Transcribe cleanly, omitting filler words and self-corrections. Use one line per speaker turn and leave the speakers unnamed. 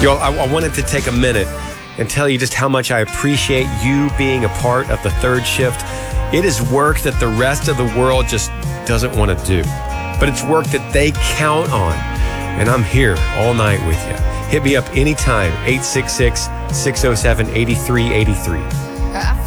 Y'all, I wanted to take a minute and tell you just how much I appreciate you being a part of the Third Shift. It is work that the rest of the world just doesn't want to do, but it's work that they count on. And I'm here all night with you. Hit me up anytime, 866-607-8383.